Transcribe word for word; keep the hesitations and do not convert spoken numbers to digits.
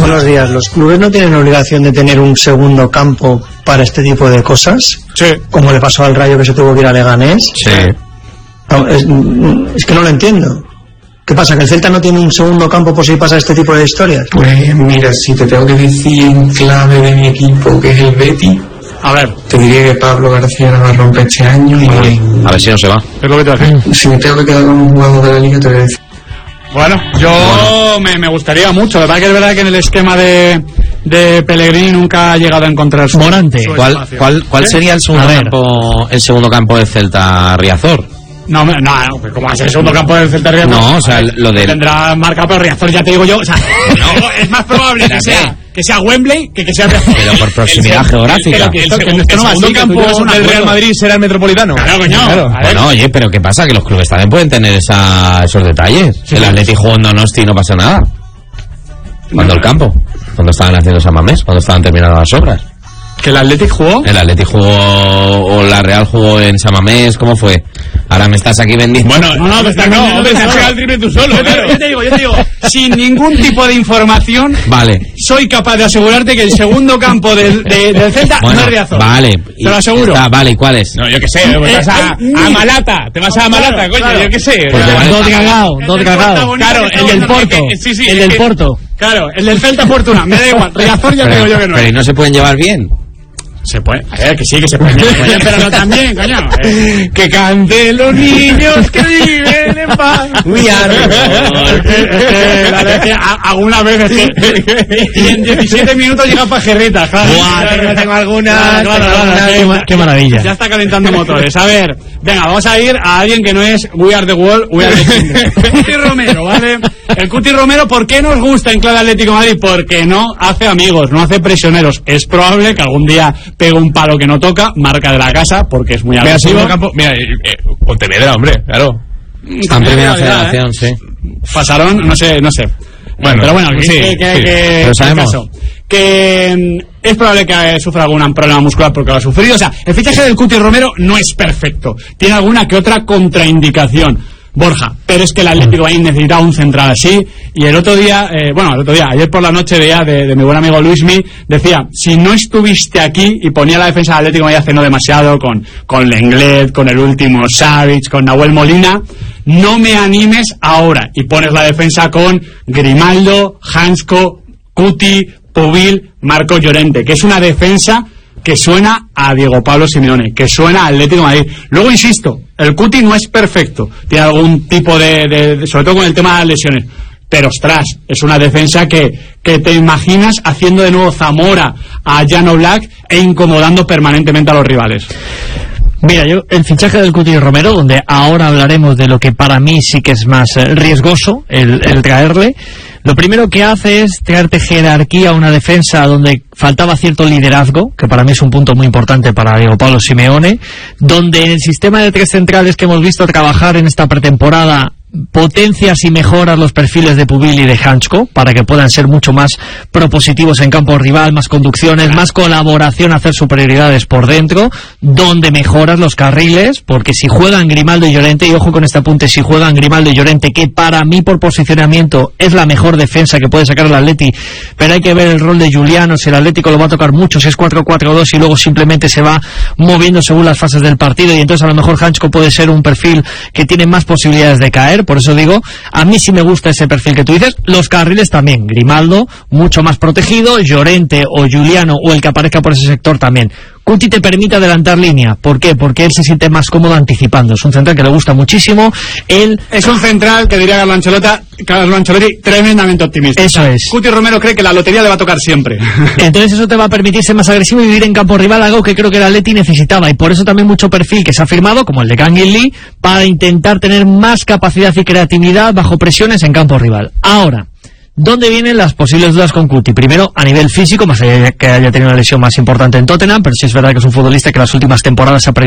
Buenos días. ¿Los clubes no tienen obligación de tener un segundo campo para este tipo de cosas? Sí. Como le pasó al Rayo, que se tuvo que ir a Leganés. Sí. No, es, es que no lo entiendo. ¿Qué pasa? ¿Que el Celta no tiene un segundo campo por si pasa este tipo de historias? Pues mira, si te tengo que decir en clave de mi equipo, que es el Betis, a ver, te diría que Pablo García la va a romper este año. Y a ver si no se va. Es lo que te voy a decir. Si me tengo que quedar con un jugador de la liga, te voy a decir. Bueno, yo bueno. Me, me gustaría mucho. La verdad que es verdad que en el esquema de, de Pellegrini nunca ha llegado a encontrar su Morante. Su ¿Cuál, cuál, cuál ¿Eh? sería el segundo campo, el segundo campo del Celta? Riazor. No, no, no, ¿cómo va a ser el segundo campo del Celta Riazor? No, o sea, lo de... Tendrá marca, pero Riazor ya te digo yo, o sea, no, es más probable que sea, que sea Wembley que que sea Riazor. Pero por proximidad el, geográfica. Pero que esto, el, que esto el no segundo campo del Real Madrid será el Metropolitano. Claro, coño. Claro. Bueno, oye, pero ¿qué pasa? Que los clubes también pueden tener esa, esos detalles. Sí, el Atleti jugó en Donosti y no pasa nada. Cuando no. el campo, cuando estaban haciendo San Mamés, cuando estaban terminando las obras. ¿Que el Athletic jugó? El Athletic jugó, o la Real jugó en San Mamés, ¿cómo fue? Ahora me estás aquí vendiendo. Bueno, no, no, no, no, hombre, te has pegado el triple tú solo. Yo, claro. yo te digo, yo te digo, sin ningún tipo de información, vale. soy capaz de asegurarte que el segundo campo del, de, del Celta bueno, no es Riazor. Vale. Te lo aseguro. Está, vale, ¿y cuál es? No, yo qué sé, te vas a, a Malata, te vas a Malata, coño, claro. yo qué sé. Pues claro. Dos cagados, dos cagados. Claro, el del Porto. Sí, sí, el del Porto. Claro, el del Celta Fortuna, me da igual. Riazor ya te digo yo que no. Pero ¿y no se pueden llevar bien? Se puede, a ver, que sí, que se puede, pero no también, coño. Eh. Que canten los niños que viven en paz. We are. La verdad es que alguna vez es que, y en diecisiete minutos llega Pajerrita, claro. Guau, tengo alguna. Claro, claro, qué, qué maravilla. Ya está calentando motores. A ver, venga, vamos a ir a alguien que no es We Are the World, We Are the Children. Cuti Romero, ¿vale? El Cuti Romero, ¿por qué nos gusta en clave Atlético de Madrid? Porque no hace amigos, no hace prisioneros. Es probable que algún día pega un palo que no toca, marca de la casa, porque es muy agresivo. Campo, mira, eh, eh, Pontevedra, hombre, claro. Está en primera federación, sí. Pasaron, no sé, no sé. Bueno, pero bueno, que, sí, que, que, sí. que, Lo sabemos. Caso, que es probable que sufra algún problema muscular porque lo ha sufrido. O sea, el fichaje del Cuti Romero no es perfecto. Tiene alguna que otra contraindicación. Borja, pero es que el Atlético ahí necesitaba un central así, y el otro día, eh, bueno, el otro día, ayer por la noche veía de, de mi buen amigo Luismi, decía, si no estuviste aquí, y ponía la defensa del Atlético ahí hace no demasiado, con, con Lenglet, con el último Savic, con Nahuel Molina, no me animes ahora, y pones la defensa con Grimaldo, Hansko, Cuti, Pubil, Marco Llorente, que es una defensa que suena a Diego Pablo Simeone, que suena a Atlético de Madrid. Luego insisto, el Cuti no es perfecto, tiene algún tipo de, de, de sobre todo con el tema de las lesiones, pero ostras, es una defensa que, que te imaginas haciendo de nuevo Zamora a Jan Oblak e incomodando permanentemente a los rivales. Mira, yo, el fichaje del Cuti Romero, donde ahora hablaremos de lo que para mí sí que es más eh, riesgoso, el, el traerle, lo primero que hace es traerte jerarquía a una defensa donde faltaba cierto liderazgo, que para mí es un punto muy importante para Diego Pablo Simeone, donde en el sistema de tres centrales que hemos visto trabajar en esta pretemporada, potencias y mejoras los perfiles de Pubil y de Hansko para que puedan ser mucho más propositivos en campo rival, más conducciones, más colaboración, hacer superioridades por dentro, donde mejoras los carriles, porque si juegan Grimaldo y Llorente, y ojo con este apunte, si juegan Grimaldo y Llorente, que para mí por posicionamiento es la mejor defensa que puede sacar el Atleti, pero hay que ver el rol de Juliano, si el Atlético lo va a tocar mucho, si es cuatro cuatro dos y luego simplemente se va moviendo según las fases del partido, y entonces a lo mejor Hansko puede ser un perfil que tiene más posibilidades de caer. Por eso digo, a mí sí me gusta ese perfil que tú dices. Los carriles también, Grimaldo mucho más protegido, Llorente o Juliano o el que aparezca por ese sector también. Cuti te permite adelantar línea. ¿Por qué? Porque él se siente más cómodo anticipando. Es un central que le gusta muchísimo. Él es un central que diría Carlo Ancelotti, Carlo Ancelotti tremendamente optimista. Eso es. Cuti Romero cree que la lotería le va a tocar siempre. Entonces eso te va a permitir ser más agresivo y vivir en campo rival, algo que creo que el Atleti necesitaba. Y por eso también mucho perfil que se ha firmado, como el de Kangin Lee, para intentar tener más capacidad y creatividad bajo presiones en campo rival. Ahora, ¿dónde vienen las posibles dudas con Cuti? Primero, a nivel físico, más allá de que haya tenido una lesión más importante en Tottenham, pero sí es verdad que es un futbolista que las últimas temporadas ha perdido